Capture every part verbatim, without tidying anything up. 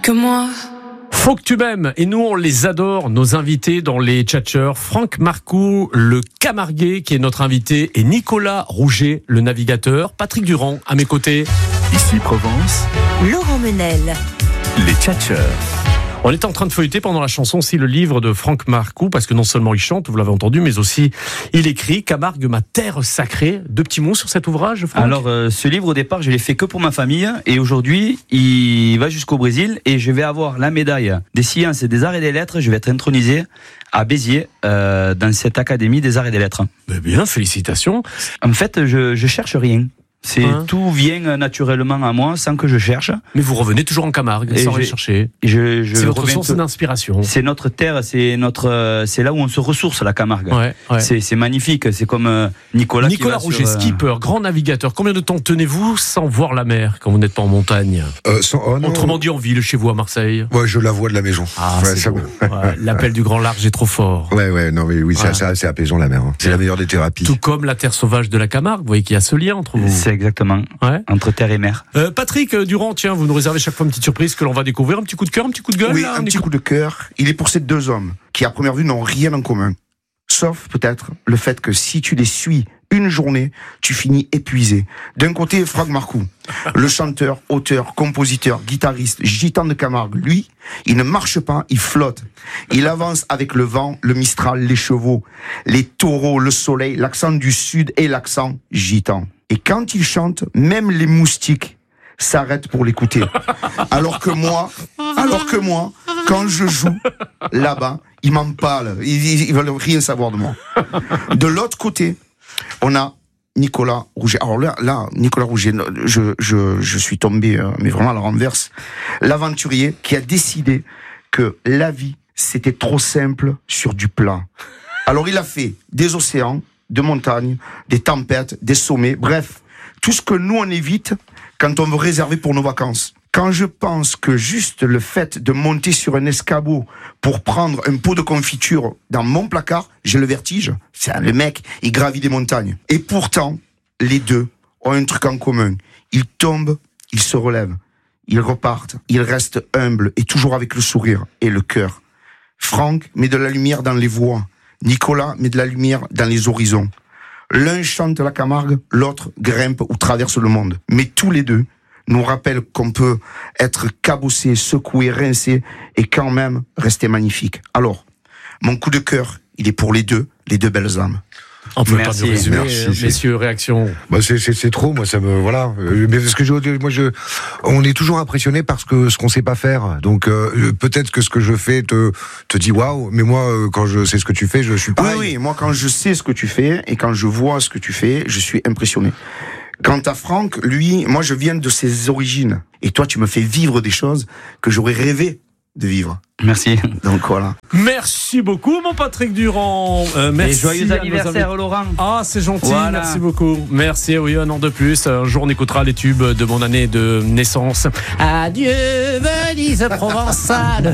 que moi. Faut que tu m'aimes. Et nous, on les adore, nos invités dans les tchatcheurs. Franck Marcoux, le Camarguais, qui est notre invité, et Nicolas Rouget, le navigateur. Patrick Durand, à mes côtés. Ici Provence, Laurent Menel. les tchatcheurs. On était en train de feuilleter pendant la chanson aussi le livre de Franck Marcoux, parce que non seulement il chante, vous l'avez entendu, mais aussi il écrit Camargue, ma terre sacrée. Deux petits mots sur cet ouvrage, Franck ? Alors, euh, ce livre, au départ, je l'ai fait que pour ma famille. Et aujourd'hui, il va jusqu'au Brésil. Et je vais avoir la médaille des sciences et des arts et des lettres. Je vais être intronisé à Béziers, euh, dans cette académie des arts et des lettres. Eh bien, félicitations. En fait, je, je cherche rien. C'est Hein tout vient naturellement à moi sans que je cherche. Mais vous revenez toujours en Camargue, Et sans j'ai- aller chercher. Je, je C'est votre reviens source tout- d'inspiration. C'est notre terre, c'est notre, euh, c'est là où on se ressource, la Camargue. Ouais, ouais. C'est, c'est magnifique. C'est comme euh, Nicolas. Nicolas qui va Rouget, sur, euh, skipper, grand navigateur. Combien de temps tenez-vous sans voir la mer quand vous n'êtes pas en montagne ? Euh, sans- oh non. Autrement dit, en ville, chez vous à Marseille. Ouais, je la vois de la maison. Ah, ouais, c'est ça beau. me- Ouais, l'appel du grand large est trop fort. ouais, ouais, non, mais oui, ça, Ouais. ça, c'est apaisant la mer. hein. C'est la meilleure des thérapies. Tout comme la terre sauvage de la Camargue. Vous voyez qu'il y a ce lien entre vous. C'est exactement Ouais. entre terre et mer. Euh, Patrick euh, Durand, tiens, vous nous réservez chaque fois une petite surprise que l'on va découvrir. Un petit coup de cœur, un petit coup de gueule. Oui, là, un on petit écoute. coup de cœur. Il est pour ces deux hommes qui, à première vue, n'ont rien en commun. Sauf, peut-être, le fait que si tu les suis une journée, tu finis épuisé. D'un côté, Franck Marcoux, le chanteur, auteur, compositeur, guitariste, gitan de Camargue. Lui, il ne marche pas, il flotte. Il avance avec le vent, le mistral, les chevaux, les taureaux, le soleil, l'accent du sud et l'accent gitan. Et quand il chante, même les moustiques s'arrêtent pour l'écouter. Alors que moi, alors que moi, quand je joue là-bas, ils m'empalent. Ils, ils, ils veulent rien savoir de moi. De l'autre côté, on a Nicolas Rouget. Alors là, là Nicolas Rouget, je, je, je suis tombé, euh, mais vraiment à la renverse. L'aventurier qui a décidé que la vie, c'était trop simple sur du plat. Alors il a fait des océans, de montagnes, des tempêtes, des sommets, bref, tout ce que nous on évite quand on veut réserver pour nos vacances. Quand je pense que juste le fait de monter sur un escabeau pour prendre un pot de confiture dans mon placard, j'ai le vertige. C'est le mec, il gravit des montagnes. Et pourtant, les deux ont un truc en commun. Ils tombent, ils se relèvent. Ils repartent, ils restent humbles et toujours avec le sourire et le cœur. Franck met de la lumière dans les voies. Nicolas met de la lumière dans les horizons. L'un chante la Camargue, l'autre grimpe ou traverse le monde. Mais tous les deux nous rappellent qu'on peut être cabossé, secoué, rincé et quand même rester magnifique. Alors, mon coup de cœur, il est pour les deux, les deux belles âmes. On peut Merci, pas nous résumer, merci, euh, c'est- messieurs, réaction. Bah, c'est, c'est, c'est trop, moi, ça me, voilà. Euh, Mais parce que je, moi, je, on est toujours impressionné parce que ce qu'on sait pas faire. Donc, euh, peut-être que ce que je fais te, te dit waouh, mais moi, euh, quand je sais ce que tu fais, je suis Ah pareil. oui, moi quand je sais ce que tu fais et quand je vois ce que tu fais, je suis impressionné. Quant à Franck, lui, moi je viens de ses origines. Et toi, tu me fais vivre des choses que j'aurais rêvé de vivre. Merci. Donc voilà. Merci beaucoup, mon Patrick Durand. Euh, merci. Et joyeux à nos anniversaire, invités. Laurent. Ah, c'est gentil, Voilà. merci beaucoup. Merci, oui, un an de plus. Un jour, on écoutera les tubes de mon année de naissance. Adieu, Venise provençale.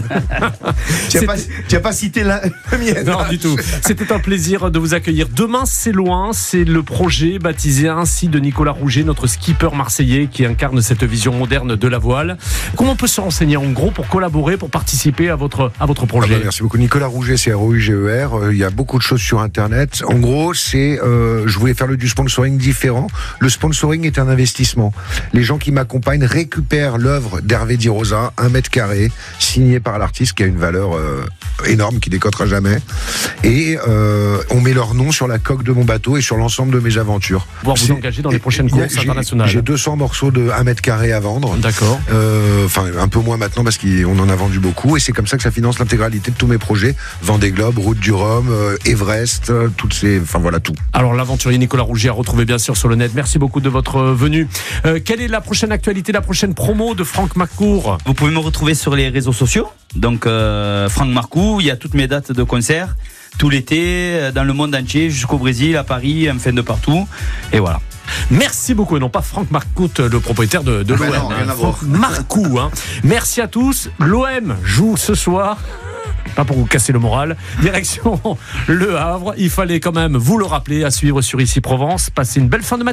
Tu n'as pas, tu as pas cité la, la mienne. Non, du tout. C'était un plaisir de vous accueillir. Demain, c'est loin. C'est le projet baptisé ainsi de Nicolas Rouget, notre skipper marseillais qui incarne cette vision moderne de la voile. Comment on peut se renseigner en gros pour collaborer, pour participer à votre, à votre Ah projet? bah, merci beaucoup. Nicolas Rouget, c'est R O U G E R. Euh, Il y a beaucoup de choses sur Internet. En gros, c'est, euh, je voulais faire le, du sponsoring différent. Le sponsoring est un investissement. Les gens qui m'accompagnent récupèrent l'œuvre d'Hervé Di Rosa, un mètre carré, signé par l'artiste, qui a une valeur euh, énorme, qui décotera jamais. Et euh, on met leur nom sur la coque de mon bateau et sur l'ensemble de mes aventures. Pouvoir vous C'est- engager dans les prochaines il y a- courses j'ai- internationales. J'ai deux cents morceaux de un mètre carré à vendre. D'accord. Euh, Enfin, un peu moins maintenant parce qu'on en a vendu beaucoup. Et c'est comme ça que ça finance l'intégralité de tous mes projets. Vendée Globe, Route du Rhum, euh, Everest, euh, toutes ces... Enfin, voilà tout. Alors, l'aventurier Nicolas Rouget à retrouver bien sûr sur le net. Merci beaucoup de votre venue. Euh, quelle est la prochaine actualité, la prochaine promo de Franck Marcoux? Vous pouvez me retrouver sur les réseaux sociaux. Donc, euh, Franck Marcoux, il y a toutes mes dates de concert, tout l'été, euh, dans le monde entier, jusqu'au Brésil, à Paris, enfin de partout. Et voilà. Merci beaucoup, et non pas Franck Marcoux, le propriétaire de, de Ah l'O M. ben non, rien à voir. Franck Marcoux, hein. Merci à tous. L'O M joue ce soir. Pas pour vous casser le moral. Direction Le Havre. Il fallait quand même vous le rappeler, à suivre sur Ici Provence. Passez une belle fin de matinée.